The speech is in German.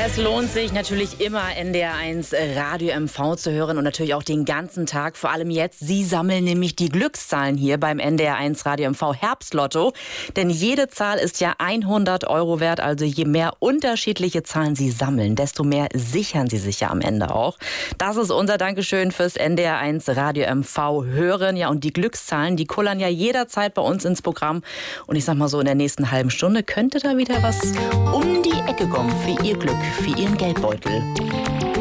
Es lohnt sich natürlich immer NDR1 Radio MV zu hören und natürlich auch den ganzen Tag, vor allem jetzt. Sie sammeln nämlich die Glückszahlen hier beim NDR1 Radio MV Herbstlotto. Denn jede Zahl ist ja 100 € wert, also je mehr unterschiedliche Zahlen Sie sammeln, desto mehr sichern Sie sich ja am Ende auch. Das ist unser Dankeschön fürs NDR1 Radio MV hören. Ja, und die Glückszahlen, die kullern ja jederzeit bei uns ins Programm. Und ich sag mal so, in der nächsten halben Stunde könnte da wieder was um die Ecke kommen für Ihr Glück, für Ihren Geldbeutel.